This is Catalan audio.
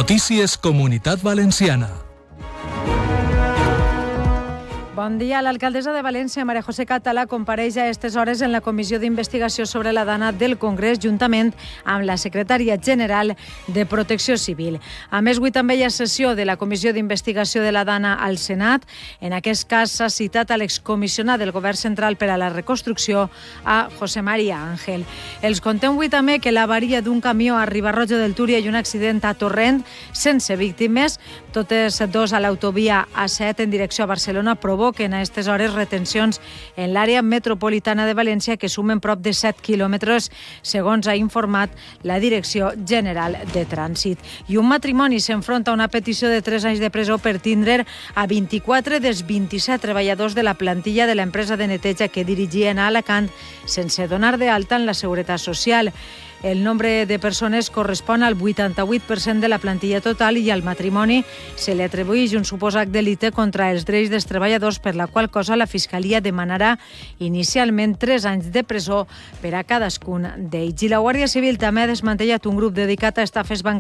Notícies Comunitat Valenciana. Bon dia. L'alcaldessa de València, María José Català, compareix a aquestes hores en la Comissió d'Investigació sobre la Dana del Congrés, juntament amb la secretària general de Protecció Civil. A més, avui també hi ha sessió de la Comissió d'Investigació de la Dana al Senat. En aquest cas s'ha citat a l'excomissionat del Govern Central per a la Reconstrucció, a José María Ángel. Els contem avui també que l'avaria d'un camió a Riba-roja del Túria i un accident a Torrent sense víctimes, totes dos a l'autovia A7 en direcció a Barcelona, provoquen a aquestes hores retencions en l'àrea metropolitana de València que sumen prop de 7 quilòmetres, segons ha informat la Direcció General de Trànsit. I un matrimoni s'enfronta a una petició de 3 anys de presó per tindre a 24 dels 27 treballadors de la plantilla de l'empresa de neteja que dirigien a Alacant sense donar d'alta en la Seguretat Social. El nombre de persones correspon al 88% de la plantilla total i al matrimoni se li atribueix un suposat delicte contra els drets dels treballadors, per la qual cosa la Fiscalia demanarà inicialment 3 anys de presó per a cadascun d'ells. I la Guàrdia Civil també ha desmantellat un grup dedicat a estafes bancàries